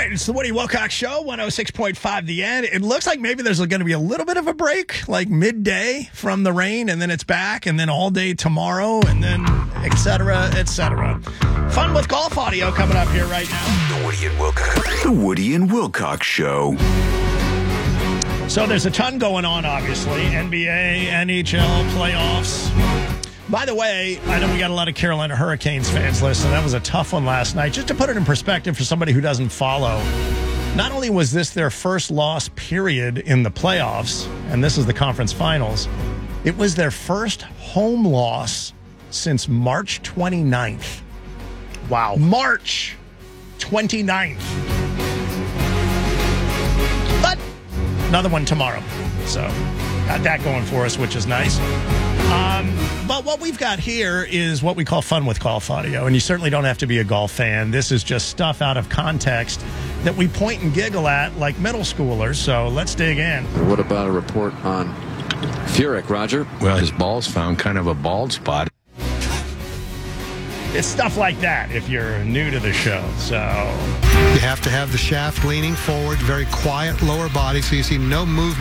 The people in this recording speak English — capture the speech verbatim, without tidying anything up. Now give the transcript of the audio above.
right, it's the Woody Wilcox Show, one oh six point five The End. It looks like maybe there's going to be a little bit of a break, like midday from the rain, and then it's back, and then all day tomorrow, and then et cetera, et cetera. Fun with golf audio coming up here right now. The Woody and Wilcox, the Woody and Wilcox Show. So there's a ton going on, obviously. N B A, N H L, playoffs. By the way, I know we got a lot of Carolina Hurricanes fans listening. That was a tough one last night. Just to put it in perspective for somebody who doesn't follow, not only was this their first loss period in the playoffs, and this is the conference finals, it was their first home loss since March twenty-ninth. Wow. March twenty-ninth. But another one tomorrow. So got that going for us, which is nice. Um, but what we've got here is what we call fun with golf audio, and you certainly don't have to be a golf fan. This is just stuff out of context that we point and giggle at like middle schoolers, so let's dig in. What about a report on Furyk, Roger? Well, his ball's found kind of a bald spot. It's stuff like that if you're new to the show, so... You have to have the shaft leaning forward, very quiet lower body, so you see no movement.